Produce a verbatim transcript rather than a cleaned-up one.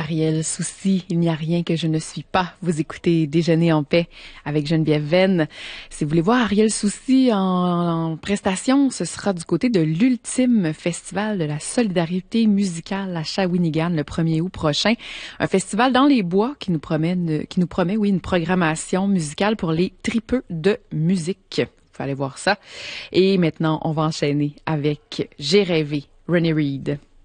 Ariel Soucy, il n'y a rien que je ne suis pas. Vous écoutez Déjeuner en paix avec Geneviève Venn. Si vous voulez voir Ariel Soucy en, en prestation, ce sera du côté de l'Ultime Festival de la solidarité musicale à Shawinigan le premier août prochain. Un festival dans les bois qui nous promet, qui nous promet, oui, une programmation musicale pour les tripeux de musique. Faut aller voir ça. Et maintenant, on va enchaîner avec J'ai rêvé, René Reed.